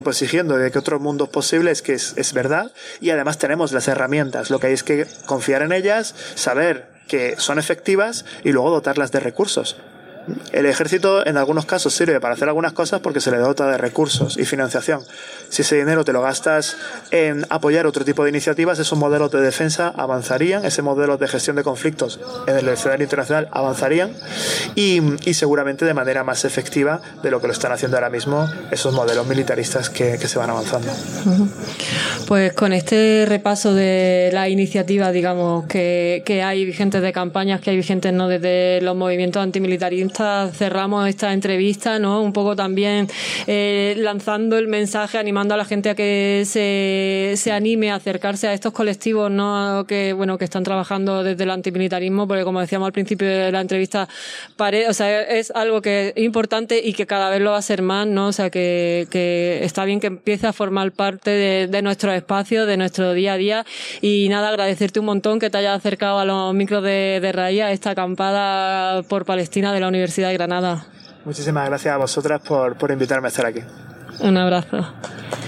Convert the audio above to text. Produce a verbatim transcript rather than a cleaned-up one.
exigiendo de que otro mundo es posible, es que es, es verdad, y además tenemos las herramientas. Lo que hay es que confiar en ellas, saber que son efectivas y luego dotarlas de recursos. El ejército en algunos casos sirve para hacer algunas cosas porque se le dota de recursos y financiación. Si ese dinero te lo gastas en apoyar otro tipo de iniciativas, esos modelos de defensa avanzarían, ese modelo de gestión de conflictos en el escenario internacional avanzarían y, y seguramente de manera más efectiva de lo que lo están haciendo ahora mismo esos modelos militaristas que, que se van avanzando. Pues con este repaso de las iniciativas, digamos, que, que hay vigentes de campañas, que hay vigentes no desde los movimientos antimilitaristas, cerramos esta entrevista, ¿no? Un poco también eh, lanzando el mensaje, animando a la gente a que se, se anime a acercarse a estos colectivos, ¿no? Que, bueno, que están trabajando desde el antimilitarismo, porque como decíamos al principio de la entrevista, pare, o sea, es algo que es importante y que cada vez lo va a ser más, ¿no? O sea, que, que está bien que empiece a formar parte de, de nuestro espacio, de nuestro día a día. Y nada, agradecerte un montón que te hayas acercado a los micros de, de Raíz, a esta acampada por Palestina de la Universidad de Granada. Muchísimas gracias a vosotras por, por invitarme a estar aquí. Un abrazo.